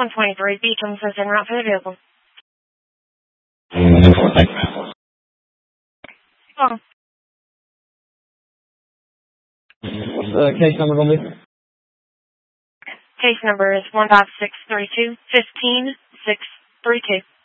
123 Beacon says en route for the vehicle. Oh. Case number gonna be? Case number is 15632 15632.